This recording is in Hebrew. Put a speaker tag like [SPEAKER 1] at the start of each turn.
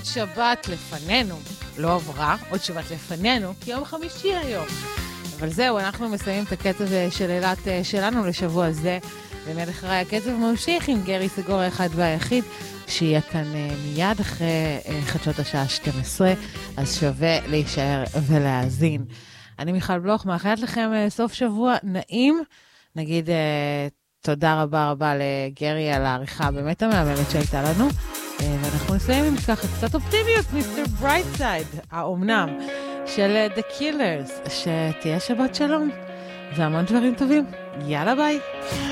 [SPEAKER 1] שבת לפנינו. לא עברה, עוד שבת לפנינו, כי יום חמישי היום. אבל זהו, אנחנו מסיימים את הקצב של אילת שלנו לשבוע הזה. ומיד אחרי הקצב ממשיך עם גרי סגור האחד והיחיד, שיהיה כאן מיד אחרי חדשות השעה 12, אז שווה להישאר ולהאזין. אני מיכל בלוך, מאחלת לכם סוף שבוע נעים. נגיד תודה רבה רבה לגרי על העריכה באמת המהממת שהייתה לנו. ואנחנו נסיים עם ככה קצת אופטימיות, מיסטר ברייטסייד, האומנם, של The Killers, שתהיה שבת שלום, והמון דברים טובים. יאללה ביי.